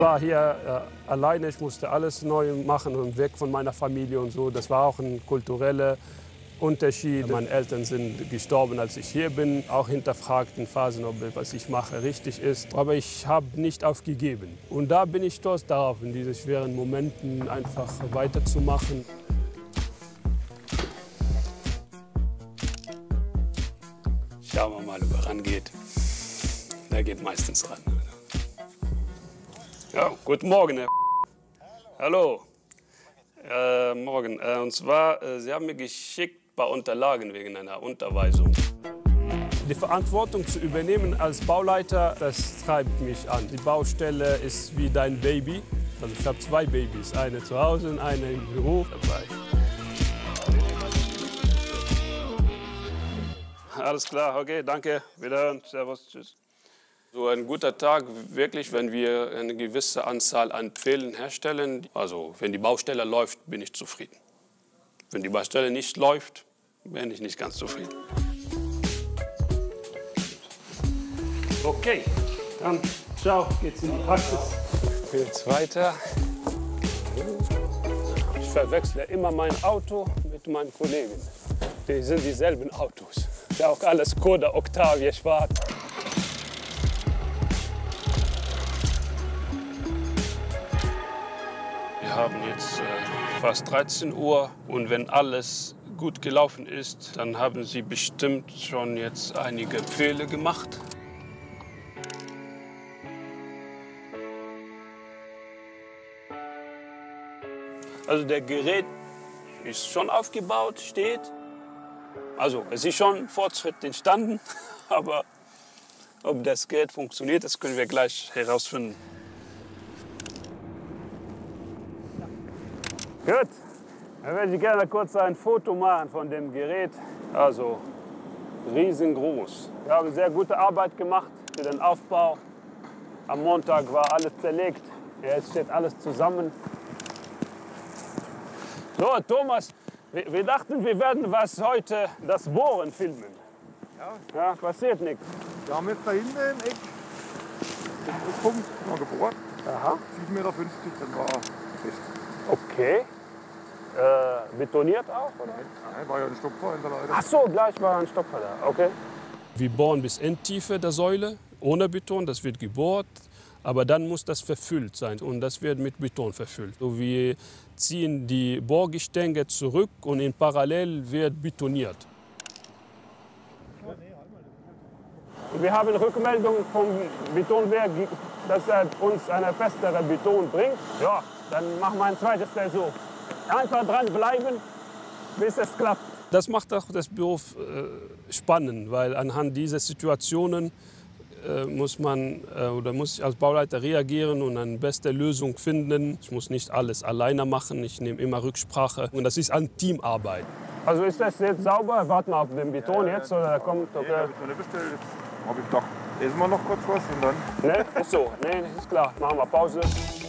Ich war hier alleine, ich musste alles neu machen und weg von meiner Familie und so. Das war auch ein kultureller Unterschied. Meine Eltern sind gestorben, als ich hier bin. Auch hinterfragt in Phasen, ob was ich mache richtig ist. Aber ich habe nicht aufgegeben. Und da bin ich stolz darauf, in diesen schweren Momenten einfach weiterzumachen. Schauen wir mal, ob er rangeht. Der geht meistens ran. Ja, guten Morgen, Herr. Hallo. Morgen. Und zwar, Sie haben mir geschickt ein paar Unterlagen wegen einer Unterweisung. Die Verantwortung zu übernehmen als Bauleiter, das treibt mich an. Die Baustelle ist wie dein Baby. Also ich habe 2 Babys, eine zu Hause und eine im Büro dabei. Alles klar, okay, danke. Wiederhören, servus, tschüss. So ein guter Tag, wirklich, wenn wir eine gewisse Anzahl an Pfählen herstellen. Also wenn die Baustelle läuft, bin ich zufrieden. Wenn die Baustelle nicht läuft, bin ich nicht ganz zufrieden. Okay, dann ciao, geht's in die Praxis. Geht's weiter. Ich verwechsle immer mein Auto mit meinen Kollegen. Die sind dieselben Autos. Ja, auch alles Skoda Octavia schwarz. Wir haben jetzt fast 13 Uhr und wenn alles gut gelaufen ist, dann haben Sie bestimmt schon jetzt einige Pfähle gemacht. Also der Gerät ist schon aufgebaut, steht. Also es ist schon Fortschritt entstanden, aber ob das Gerät funktioniert, das können wir gleich herausfinden. Gut, dann würde ich gerne kurz ein Foto machen von dem Gerät. Also riesengroß. Wir haben sehr gute Arbeit gemacht für den Aufbau. Am Montag war alles zerlegt. Jetzt steht alles zusammen. So, Thomas, wir dachten, wir werden heute das Bohren filmen. Ja, passiert nichts. Wir haben jetzt da hinten im Eck den Punkt noch gebohrt. Aha. 7,50 Meter, dann war fest. Okay. Betoniert auch, oder? Nein, war ja ein Stopfer in der Leiter. Ach so, gleich war ein Stopfer da. Okay. Wir bohren bis Endtiefe der Säule, ohne Beton. Das wird gebohrt, aber dann muss das verfüllt sein und das wird mit Beton verfüllt. So, wir ziehen die Bohrgestänge zurück und in Parallel wird betoniert. Wir haben Rückmeldung vom Betonwerk, dass er uns einen festeren Beton bringt. Ja, dann machen wir ein zweites Versuch. Einfach dranbleiben, bis es klappt. Das macht auch das Beruf spannend, weil anhand dieser Situationen muss ich als Bauleiter reagieren und eine beste Lösung finden. Ich muss nicht alles alleine machen, ich nehme immer Rücksprache. Und das ist eine Teamarbeit. Also ist das jetzt sauber? Warten wir auf den Beton jetzt oder kommt? Okay. Nee, habe ich noch nicht bestellt. Jetzt habe ich gedacht, essen wir noch kurz was und dann. Ne? Ist so, nee, ist klar. Machen wir Pause.